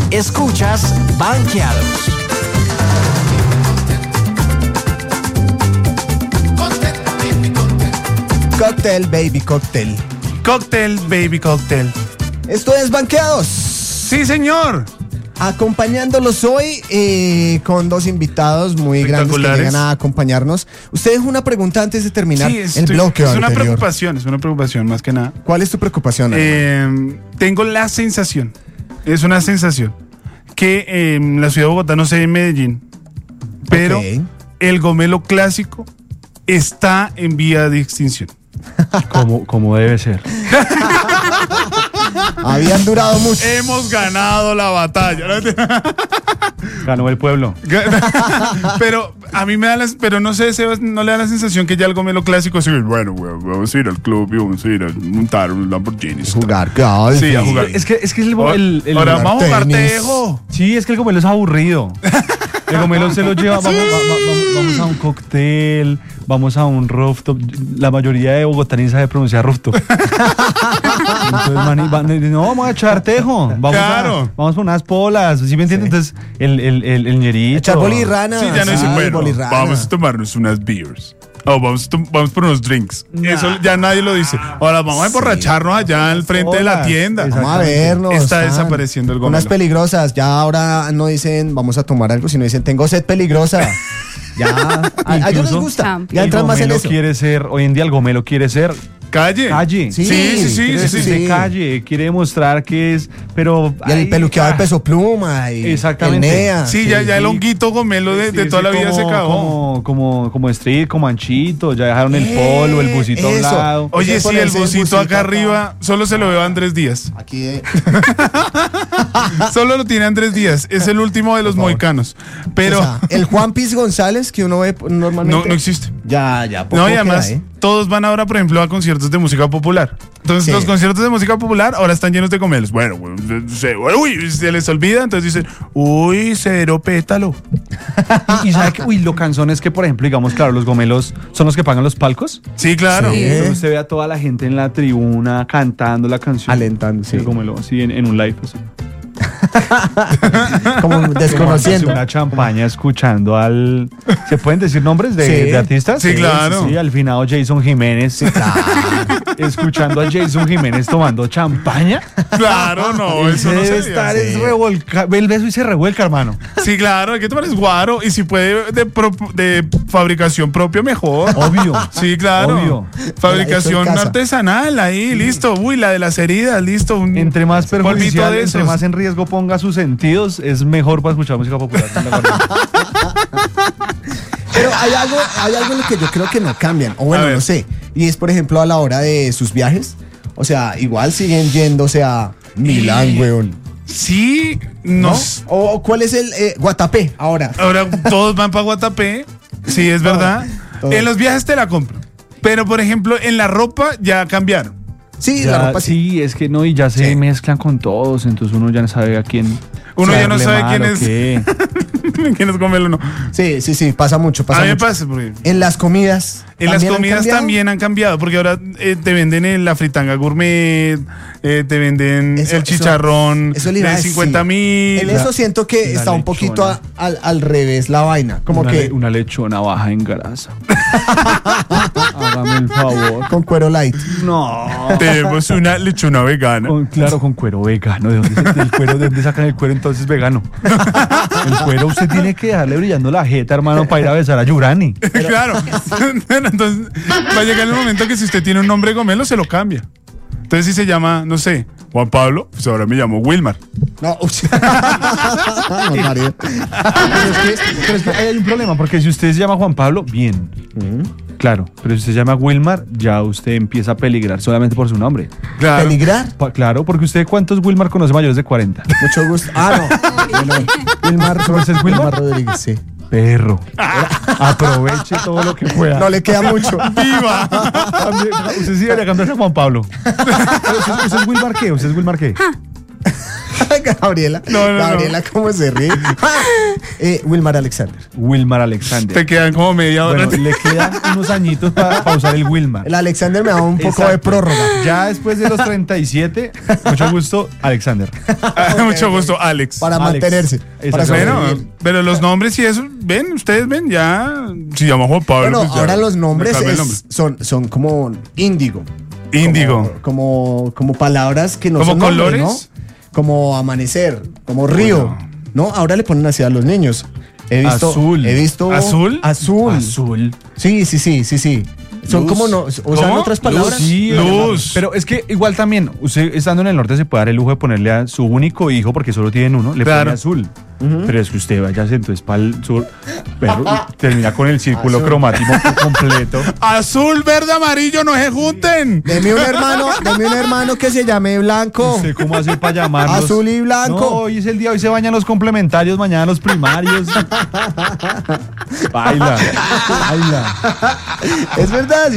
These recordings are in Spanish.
Escuchas Banqueados. Cóctel, baby, cóctel. Cóctel, baby, cóctel. Esto es Banqueados. Sí, señor. Acompañándolos hoy con dos invitados muy grandes que llegan a acompañarnos. Usted dejó una pregunta antes de terminar el bloque es anterior. Es una preocupación más que nada. ¿Cuál es tu preocupación? Tengo la sensación, es una sensación, que en la ciudad de Bogotá, no sé, en Medellín, pero el gomelo clásico está en vía de extinción. Como debe ser. Habían durado mucho. Hemos ganado la batalla. Ganó el pueblo. Pero a mí me da pero no sé, Sebas, no le da la sensación que ya el gomelo clásico es bueno, vamos a ir al club y vamos a ir a montar un Lamborghini. Jugar golf. Sí, a jugar. Es que el ahora vamos a jugar tenis. tejo. Sí, es que el gomelo es aburrido. El gomelo se lo lleva, vamos a un cóctel, vamos a un rooftop. La mayoría de bogotaníes sabe pronunciar rooftop. Entonces, no, vamos a echar tejo. Vamos por unas polas, ¿sí me entiendes? Entonces, el ñerito. Echar bolirrana. Sí, ya no dicen, bueno, vamos a tomarnos unas beers. Vamos por unos drinks. Eso ya nadie lo dice. Ahora vamos a emborracharnos allá al frente de la tienda. Vamos a vernos. Está desapareciendo el gomelo. Unas peligrosas. Ya ahora no dicen vamos a tomar algo, sino dicen tengo sed peligrosa. Ya. A ellos les gusta. Ya entran más en eso. Hoy en día el gomelo quiere ser calle. Sí. De calle. Quiere demostrar que es. Pero. Y el peluqueado de Peso Pluma. Y exactamente. El NEA. Sí, ya el honguito gomelo de toda la vida se acabó. Como street, como anchito. Ya dejaron el polo, el busito a un lado. Oye, sí, el busito acá arriba. Solo se lo veo a Andrés Díaz. Aquí. Solo lo tiene Andrés Díaz. Es el último de los mohicanos. Pero. O sea, el Juan Piz González que uno ve normalmente. No existe. Ya. No, y además, todos van ahora, por ejemplo, a conciertos de música popular. Entonces, los conciertos de música popular ahora están llenos de gomelos. Bueno, se les olvida, entonces dicen, cero pétalo. Y sabe que, lo cansón es que, por ejemplo, digamos, claro, los gomelos son los que pagan los palcos. Sí, claro. Sí. Entonces usted ve a toda la gente en la tribuna cantando la canción. Alentando, sí. El gomelo, así en un live, así. Como desconociendo. Una champaña escuchando al... ¿Se pueden decir nombres de artistas? Sí, claro. Sí, al finado Jason Jiménez. Sí, claro. Escuchando a Jason Jiménez tomando champaña. Claro, no, eso no debe estar ve el beso y se revuelca, hermano. Sí, claro, hay que tomar guaro. Y si puede de fabricación propia, mejor. Obvio. Sí, claro. Obvio. Fabricación artesanal, ahí, listo. La de las heridas, listo. Entre más perjudicial, entre más en riesgo ponga sus sentidos, es mejor para escuchar música popular. Pero hay algo en lo que yo creo que no cambian, o bueno, no sé, y es por ejemplo a la hora de sus viajes, o sea, igual siguen yéndose a Milán, weón. Sí, no. ¿O cuál es el Guatapé ahora? Ahora todos van para Guatapé, sí, es verdad. En los viajes te la compro, pero por ejemplo en la ropa ya cambiaron. Sí, ya, la ropa sí. Sí, es que no, y ya se mezclan con todos, entonces uno ya no sabe a quién. Uno ya no sabe quién es. ¿Quién es gomelo o no? Sí, pasa mucho. A mí me pasa, porque en las comidas. En las comidas también han cambiado, porque ahora te venden la fritanga gourmet, te venden el chicharrón de 50.000. En eso siento que está un poquito al revés la vaina. Como una lechona baja en grasa. Hágame el favor. Con cuero light. No. Tenemos una lechona vegana. Claro, con cuero vegano. ¿De dónde sacan el cuero entonces vegano? El cuero usted tiene que dejarle brillando la jeta, hermano, para ir a besar a Yurani. Claro. Entonces va a llegar el momento que si usted tiene un nombre gomelo, se lo cambia. Entonces si se llama, no sé, Juan Pablo, pues ahora me llamo Wilmar. No, María. Pero es que hay un problema, porque si usted se llama Juan Pablo, bien. Claro, pero si usted se llama Wilmar, ya usted empieza a peligrar solamente por su nombre. Claro. ¿Peligrar? Claro, porque usted, ¿cuántos Wilmar conoce mayores de 40? Mucho gusto. No. Wilmar Rodríguez, sí. Perro. Aproveche todo lo que pueda. No le queda mucho. ¡Viva! Usted sí debería cambiarse a Juan Pablo. ¿Usted es Wilmar qué? Gabriela. Gabriela, ¿cómo se ríe? Wilmar Alexander. Wilmar Alexander. Te quedan como media hora. Bueno, le quedan unos añitos para usar el Wilmar. El Alexander me da un poco Exacto. de prórroga. Ya después de los 37, mucho gusto, Alexander. Mucho gusto, Alex. Para Alex. mantenerse. Para Bueno, sobrevivir. pero los nombres y eso, ven, ustedes ven, ya. Si llama Juan Pablo. Bueno, pues ya, ahora los nombres me cambia el nombre. son como índigo. Índigo. Como palabras que no ¿Como son nombres, colores? ¿no? Como amanecer, como río. Bueno. ¿No? Ahora le ponen así a los niños. He visto. ¿Azul? Azul. Sí. Son Luz. como no. Usan ¿Cómo? otras palabras. Sí, Luz. Pero es que igual también, usted estando en el norte se puede dar el lujo de ponerle a su único hijo, porque solo tienen uno, le Claro. pone azul. Pero es que usted vaya entonces para el sur, pero termina con el círculo Azul. cromático completo. Azul, verde, amarillo, no se junten. Deme un hermano que se llame Blanco. ¿Usted cómo hace para llamarlos? Azul y blanco. No, hoy es el día, hoy se bañan los complementarios, mañana los primarios. Baila. Es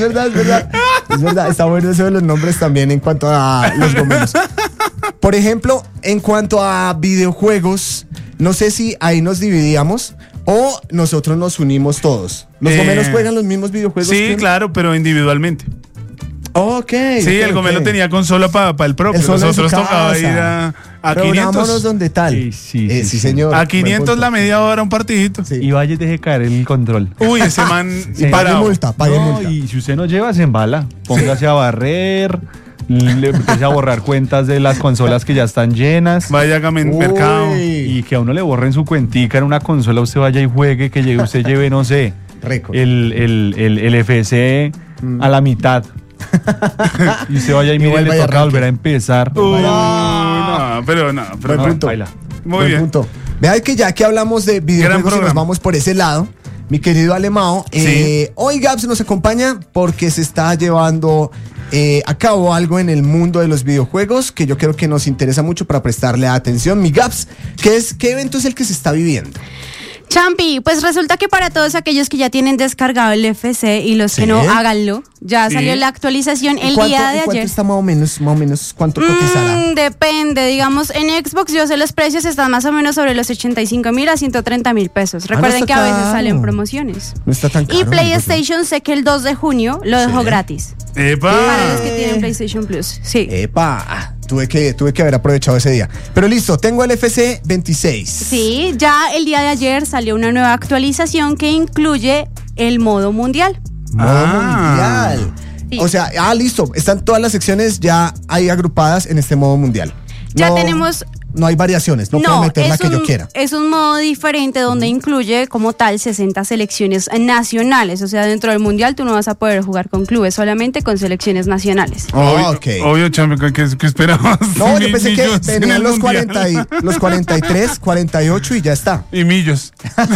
verdad. Está bueno eso de los nombres también en cuanto a los gomelos. Por ejemplo, en cuanto a videojuegos, no sé si ahí nos dividíamos o nosotros nos unimos todos. ¿Los gomelos juegan los mismos videojuegos? Sí, que- claro, pero individualmente. Ok. Sí, el gomelo tenía consola para el propio. El solo en su Nosotros tocaba casa. ir a Reunámonos 500. donde tal. Sí, señor. A 500 la media hora un partidito. Sí. Y vaya y deje caer el control. Uy, ese man Sí. Pague parado. multa. No, y si usted no lleva, se embala. Póngase a barrer, le empiece a borrar cuentas de las consolas que ya están llenas. Vaya a mercado. Y que a uno le borren su cuentica en una consola, usted vaya y juegue, que usted lleve, no sé, Récord. el FC a la mitad. Y usted vaya y mire, vuelva y le toca arranque. volver a empezar. Uy, no, pero no. Buen no. punto. baila. Muy Buen bien. punto. Vea que ya que hablamos de videojuegos y nos programa. vamos por ese lado, mi querido Alemao, Sí. hoy Gaps nos acompaña porque se está llevando a cabo algo en el mundo de los videojuegos que yo creo que nos interesa mucho para prestarle atención. Mi Gaps, ¿qué evento es el que se está viviendo? Champi, pues resulta que para todos aquellos que ya tienen descargado el FC y los Sí. que no, háganlo. Ya Sí. salió la actualización el ¿Cuánto- día de ¿Cuánto ayer. está más o menos cuánto cotizará? Depende, digamos, en Xbox yo sé los precios están más o menos sobre los 85,000 a 130,000 pesos. no Recuerden está que a veces caro. salen promociones. No está tan caro. Y PlayStation sé que el 2 de junio lo dejó gratis. ¡Epa! Para los que tienen PlayStation Plus. Sí. ¡Epa! Tuve que haber aprovechado ese día. Pero listo, tengo el FC 26. Sí, ya el día de ayer salió una nueva actualización que incluye el modo mundial. Modo mundial. Sí. O sea, listo. Están todas las secciones ya ahí agrupadas en este modo mundial. Ya tenemos. No hay variaciones. No puedo meter la que yo quiera. Es un modo diferente donde incluye como tal 60 selecciones nacionales. O sea, dentro del mundial tú no vas a poder jugar con clubes, solamente con selecciones nacionales. Ok. Obvio, champion, ¿qué esperabas? No, yo pensé que Millos en tenían el los mundial. 43, 48 y ya está. Y millos.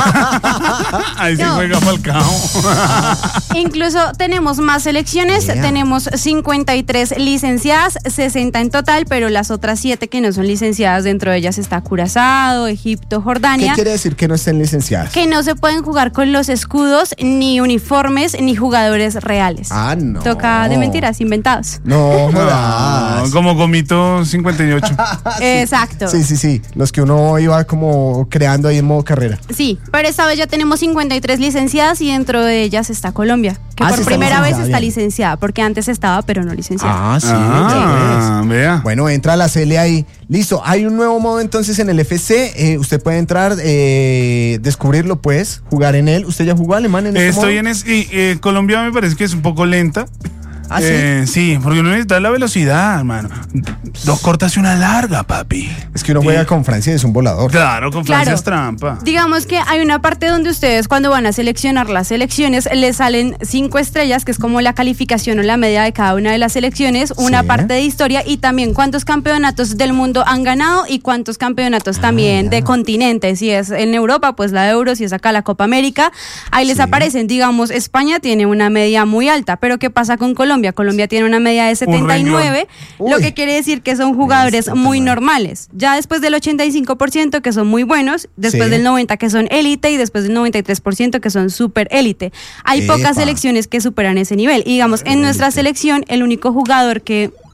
Ahí se No. juega Falcao. Incluso tenemos más selecciones, Yeah. tenemos 53 licenciadas, 60 en total, pero las otras 7 que no son licenciadas, dentro de ellas está Curazao, Egipto, ¿Qué Jordania. quiere decir que no estén licenciadas? Que no se pueden jugar con los escudos, ni uniformes, ni jugadores reales. No. Toca de mentiras, inventados. No jodas. Como Gomito 58. Exacto. Sí. Los que uno iba como creando ahí en modo carrera. Sí, pero esta vez ya tenemos 53 licenciadas y dentro de ellas está Colombia, que Ah, sí por está primera vez licenciada, está bien. licenciada, porque antes estaba, pero no licenciada. Sí. Vea. Bueno, entra la CL ahí. Listo, hay un nuevo modo entonces en el FC. Usted puede entrar, descubrirlo pues, jugar en él. ¿Usted ya jugó alemán en este Estoy modo? en Colombia me parece que es un poco lenta. ¿Ah, sí? Sí, porque uno necesita la velocidad, hermano. 2 cortas y una larga, papi. Es que uno juega con Francia y es un volador. Claro, con Francia Claro. es trampa. Digamos que hay una parte donde ustedes cuando van a seleccionar las selecciones les salen 5 estrellas, que es como la calificación o la media de cada una de las selecciones, una Sí. parte de historia y también cuántos campeonatos del mundo han ganado y cuántos campeonatos también de continente. Si es en Europa, pues la Euro, si es acá la Copa América, ahí les Sí. aparecen, digamos, España tiene una media muy alta, pero ¿qué pasa con Colombia? Colombia tiene una media de 79, renglón. lo Uy. que quiere decir que son jugadores Está muy mal. normales. Ya después del 85% que son muy buenos, después Sí. del 90% que son élite y después del 93% que son super élite. Hay Epa. pocas selecciones que superan ese nivel. Y digamos, en nuestra selección, el único jugador que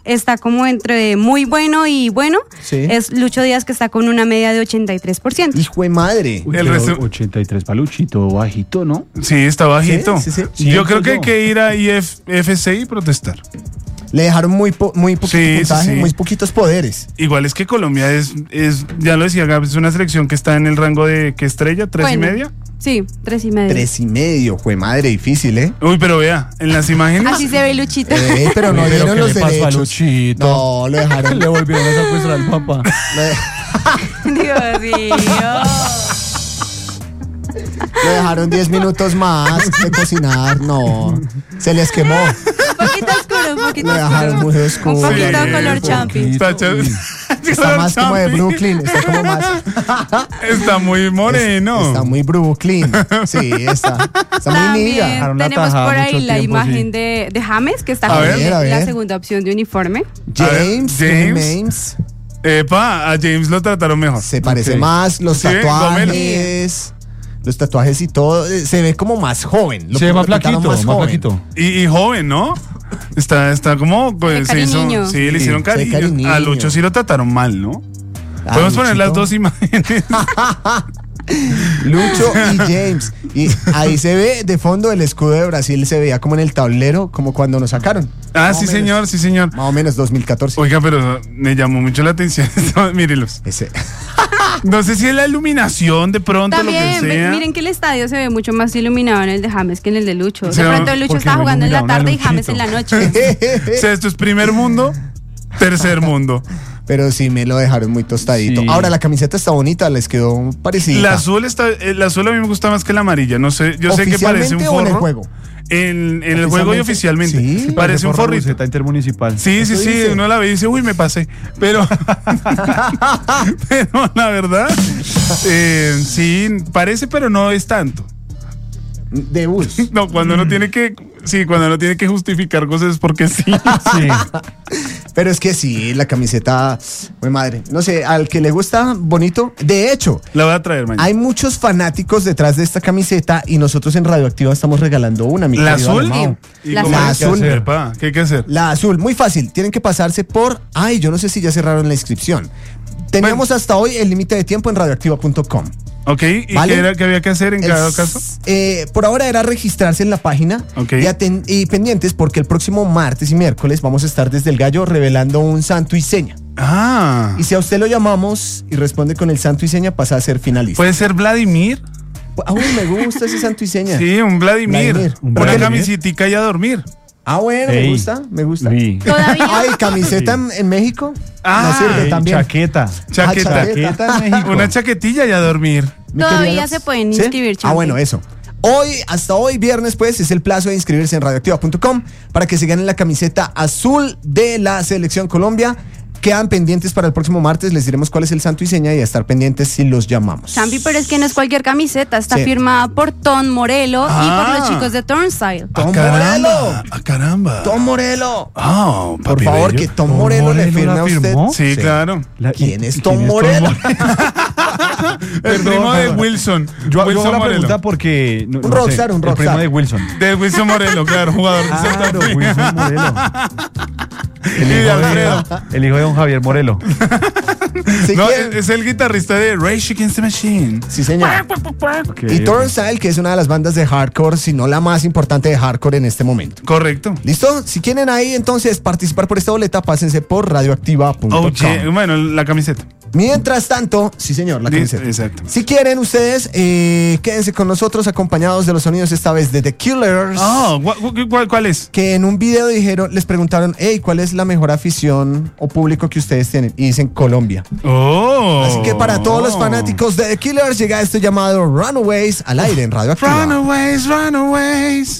está como entre muy bueno y bueno. Sí. Es Lucho Díaz, que está con una media de 83%. Hijo de madre. Uy, El pero resto- 83 paluchito, bajito, ¿no? Sí, está bajito. Sí, sí, sí. Yo creo que hay Siento que ir a IFC y protestar. Le dejaron muy poquito Sí, puntaje, sí. muy poquitos poderes. Igual es que Colombia es, ya lo decía Gab, es una selección que está en el rango de ¿qué estrella? ¿3 Bueno. y media? Sí, 3.5. 3.5, jue madre, difícil, ¿eh? Uy, pero vea, en las imágenes. Así se ve Luchito. Pero no Pero dieron ¿qué los le pasó a derechos. Luchito? No, lo dejaron. Le volvieron a secuestrar al papá. lo, de- Dios mío. lo dejaron 10 minutos más de cocinar. No, se les quemó. Un poquito oscuro, un poquito Lo dejaron muy oscuro. oscuro. Un poquito Sí, color un champi. Está, Está más como de Brooklyn. Está como más. Está muy moreno. Está muy Brooklyn. Sí, está muy También niga. Dejaron la tenemos tajada por ahí mucho la tiempo, imagen sí. de James, que está A con ver, a la ver. segunda opción de uniforme. James, James. Epa, a James lo trataron mejor. se parece Ok. más, los Sí, tatuajes. Los tatuajes y todo, se ve como más joven. Se ve más lo pintaron flaquito, más joven. flaquito. Y joven, ¿no? Está como. Pues, De cariñiño. sí, le Sí, hicieron se ve cariño. cariñiño. A Lucho sí lo trataron mal, ¿no? Ah, Podemos poner las Luchito. dos imágenes. Lucho y James. Y ahí se ve de fondo el escudo de Brasil, se veía como en el tablero, como cuando nos sacaron. Ah, Más sí, o menos. señor, sí, señor. Más o menos 2014. Oiga, pero me llamó mucho la atención. Mírelos. Ese. No sé si es la iluminación de pronto, También, lo que sea. miren que el estadio se ve mucho más iluminado en el de James que en el de Lucho. De Sí, pronto Lucho porque estaba no jugando en la iluminaron a tarde y James en Luchito. la noche. O sea, esto es primer mundo, tercer mundo. Pero sí me lo dejaron muy tostadito. Sí. Ahora la camiseta está bonita, les quedó parecida. La azul a mí me gusta más que la amarilla. No sé, yo sé que parece un ¿Oficialmente forro. o en el juego? En el juego y oficialmente. Sí, parece un forrito. Receta intermunicipal. Sí, sí, Eso sí, dice. uno la ve y dice, uy, me pasé. Pero, pero la verdad, sí, parece, pero no es tanto. De bus. No, cuando uno tiene que, sí, cuando uno tiene que justificar cosas es porque sí. Sí. Pero es que sí, la camiseta, muy madre. No sé, al que le gusta, bonito. De hecho, La voy a traer mañana. hay muchos fanáticos detrás de esta camiseta y nosotros en Radioactiva estamos regalando una. Mi ¿La querido azul? Alemão. ¿Y La cómo hay que azul. hacer, pa? ¿Qué hay que hacer? La azul, muy fácil. Tienen que pasarse por. Ay, yo no sé si ya cerraron la inscripción. Teníamos hasta hoy el límite de tiempo en radioactiva.com. Ok, ¿y ¿Vale? qué era que había que hacer en cada caso? Por ahora era registrarse en la página Ok. y pendientes porque el próximo martes y miércoles vamos a estar desde el Gallo revelando un santo y seña. Ah, Y si a usted lo llamamos y responde con el santo y seña, pasa a ser finalista. ¿puede ser Vladimir? Uy, me gusta ese santo y seña. Sí, un Vladimir. Vladimir. Un Una Vladimir. camisetica y a dormir. Ah, bueno, Ey, me gusta, me gusta. Vi. Todavía. Ay, camiseta en México. Ah, no sirve Ey, también. chaqueta. Chaqueta. Chaqueta en México. Una chaquetilla y a dormir. Mi Todavía querida- se pueden ¿Sí? inscribir, Ah, Champi. bueno, eso. Hasta hoy, viernes, pues, es el plazo de inscribirse en radioactiva.com para que se ganen la camiseta azul de la Selección Colombia. Quedan pendientes para el próximo martes, les diremos cuál es el santo y seña y a estar pendientes si los llamamos. Champi, pero es que no es cualquier camiseta, está Sí. firmada por Tom Morello y por Ah. los chicos de Turnstile. Tom caramba! Morello. ¡A caramba! Tom Morello. Ah, Por papi favor, bello. que Tom Morello le Morello firme la a usted. firmó. Sí, claro. ¿Quién es Tom Morello? El primo de Wilson. Yo hago Wilson la Morelo. pregunta porque... no- Un no sé, rockstar, un El rockstar. primo de Wilson. De Wilson Morelo, claro, jugador de Santa Claro, Fe. Wilson Morelo. Y de Alfredo. El hijo de don Javier Morelo. Si No, quieren- es el guitarrista de Rage Against the Machine. Sí, señor. Ok, Y ok. Turnstile, que es una de las bandas de hardcore, si no la más importante de hardcore en este momento. Correcto. ¿Listo? Si quieren ahí entonces participar por esta boleta, pásense por radioactiva.com. Oh, yeah. Bueno, la camiseta. Mientras tanto, sí señor, la camiseta. Exacto. Si quieren ustedes, quédense con nosotros acompañados de los sonidos esta vez de The Killers. Oh, ¿cuál es? Que en un video les preguntaron, hey, ¿cuál es la mejor afición o público que ustedes tienen? Y dicen Colombia. Oh. Así que para todos los fanáticos de The Killers llega esto llamado Runaways al aire en Radioactiva. Runaways, Runaways.